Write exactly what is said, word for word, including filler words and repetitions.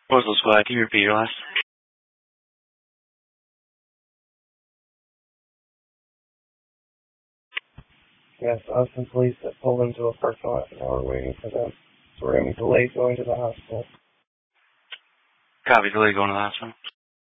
Postal Squad, can you repeat your last? Yes, Austin police that pulled into a parking lot and now we're waiting for them. So we're going to be delayed going to the hospital. Copy, delayed going to the hospital.